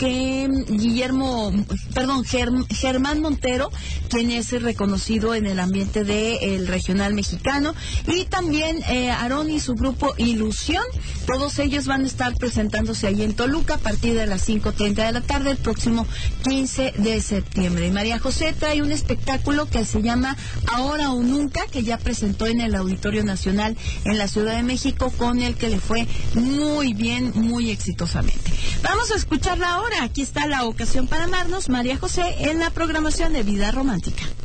que Germán Montero, quien es reconocido en el ambiente del regional mexicano, y también Aarón y su grupo Ilusión. Todos ellos van a estar presentándose ahí en Toluca a partir de las 5:30 de la tarde el próximo 15 de septiembre. Y María José trae un espectáculo que se llama Ahora o Nunca, que ya presentó en el Auditorio Nacional en la Ciudad de México, con el que le fue muy bien, muy exitosamente. Vamos a escucharla ahora. Aquí está La Ocasión para Amarnos, María José, en la programación de Vida Romántica.